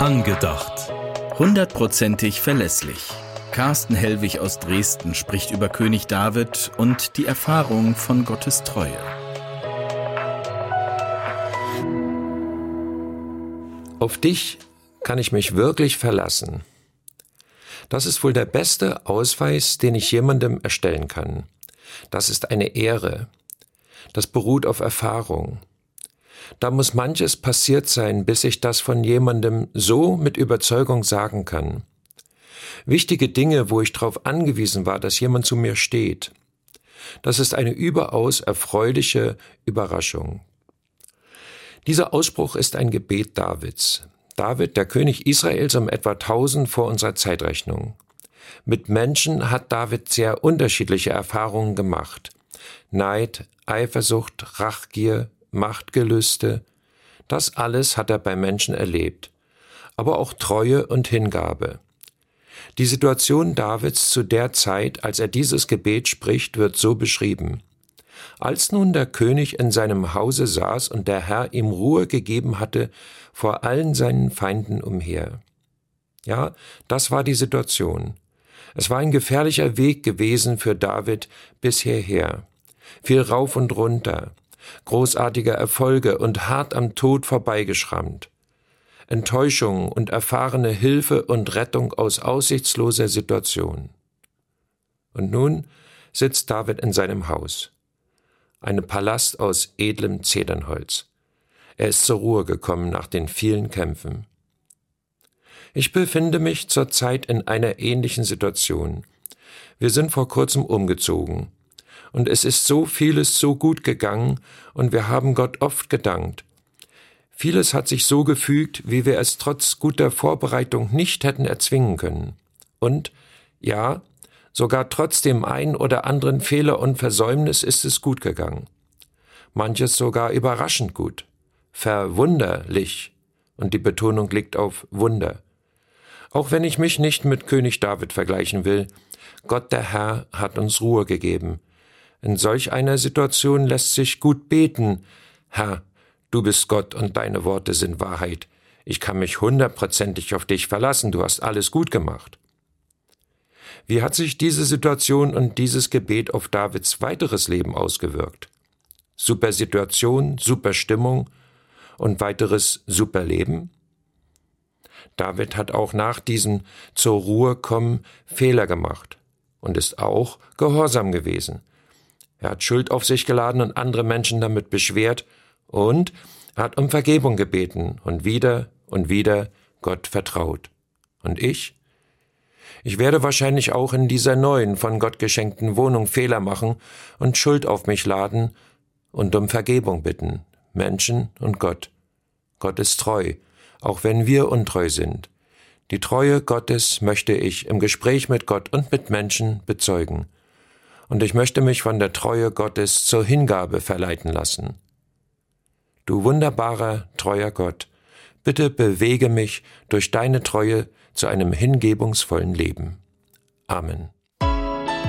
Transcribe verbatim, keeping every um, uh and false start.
Angedacht. Hundertprozentig verlässlich. Carsten Hellwig aus Dresden spricht über König David und die Erfahrung von Gottes Treue. Auf dich kann ich mich wirklich verlassen. Das ist wohl der beste Ausweis, den ich jemandem erstellen kann. Das ist eine Ehre. Das beruht auf Erfahrung. Da muss manches passiert sein, bis ich das von jemandem so mit Überzeugung sagen kann. Wichtige Dinge, wo ich darauf angewiesen war, dass jemand zu mir steht. Das ist eine überaus erfreuliche Überraschung. Dieser Ausspruch ist ein Gebet Davids. David, der König Israels um etwa tausend vor unserer Zeitrechnung. Mit Menschen hat David sehr unterschiedliche Erfahrungen gemacht. Neid, Eifersucht, Rachgier, Machtgelüste, das alles hat er bei Menschen erlebt. Aber auch Treue und Hingabe. Die Situation Davids zu der Zeit, als er dieses Gebet spricht, wird so beschrieben. Als nun der König in seinem Hause saß und der Herr ihm Ruhe gegeben hatte vor allen seinen Feinden umher. Ja, das war die Situation. Es war ein gefährlicher Weg gewesen für David bis hierher. Viel rauf und runter, großartige Erfolge und hart am Tod vorbeigeschrammt. Enttäuschung und erfahrene Hilfe und Rettung aus aussichtsloser Situation. Und nun sitzt David in seinem Haus. Ein Palast aus edlem Zedernholz. Er ist zur Ruhe gekommen nach den vielen Kämpfen. Ich befinde mich zurzeit in einer ähnlichen Situation. Wir sind vor kurzem umgezogen. Und es ist so vieles so gut gegangen und wir haben Gott oft gedankt. Vieles hat sich so gefügt, wie wir es trotz guter Vorbereitung nicht hätten erzwingen können. Und, ja, sogar trotz dem ein oder anderen Fehler und Versäumnis ist es gut gegangen. Manches sogar überraschend gut, verwunderlich, und die Betonung liegt auf Wunder. Auch wenn ich mich nicht mit König David vergleichen will, Gott der Herr hat uns Ruhe gegeben. In solch einer Situation lässt sich gut beten, Herr, du bist Gott und deine Worte sind Wahrheit. Ich kann mich hundertprozentig auf dich verlassen, du hast alles gut gemacht. Wie hat sich diese Situation und dieses Gebet auf Davids weiteres Leben ausgewirkt? Super Situation, super Stimmung und weiteres super Leben? David hat auch nach diesem zur Ruhe kommen Fehler gemacht und ist auch gehorsam gewesen. Er hat Schuld auf sich geladen und andere Menschen damit beschwert und er hat um Vergebung gebeten und wieder und wieder Gott vertraut. Und ich? Ich werde wahrscheinlich auch in dieser neuen, von Gott geschenkten Wohnung Fehler machen und Schuld auf mich laden und um Vergebung bitten, Menschen und Gott. Gott ist treu, auch wenn wir untreu sind. Die Treue Gottes möchte ich im Gespräch mit Gott und mit Menschen bezeugen. Und ich möchte mich von der Treue Gottes zur Hingabe verleiten lassen. Du wunderbarer, treuer Gott, bitte bewege mich durch deine Treue zu einem hingebungsvollen Leben. Amen.